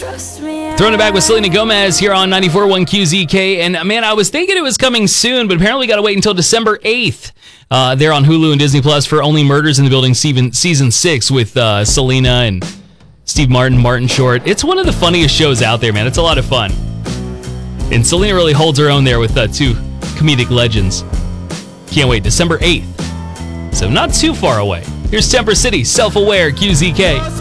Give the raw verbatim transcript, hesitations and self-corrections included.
Throwing it back with Selena Gomez here on ninety-four point one Q Z K. And man, I was thinking it was coming soon, but apparently we got to wait until December eighth. Uh, they're on Hulu and Disney Plus for Only Murders in the Building season, season six with uh, Selena and Steve Martin, Martin Short. It's one of the funniest shows out there, man. It's a lot of fun. And Selena really holds her own there with uh, two comedic legends. Can't wait, December eighth. So not too far away. Here's Temper City, Self-Aware, Q Z K.